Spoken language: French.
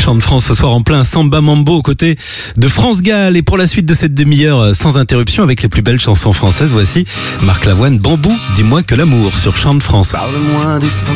Chant de France ce soir en plein Samba Mambo aux côtés de France Gall. Et pour la suite de cette demi-heure sans interruption avec les plus belles chansons françaises, voici Marc Lavoine, Bambou, dis-moi que l'amour sur Chant de France. Parle-moi des